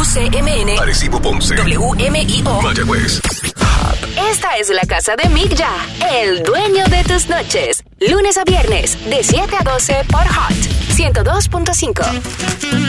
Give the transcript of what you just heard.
UCMN, Arecibo, Ponce, WMIO, Mayagüez. Esta es la casa de Mick Ya, el dueño de tus noches. Lunes a viernes, de 7 a 12 por Hot 102.5.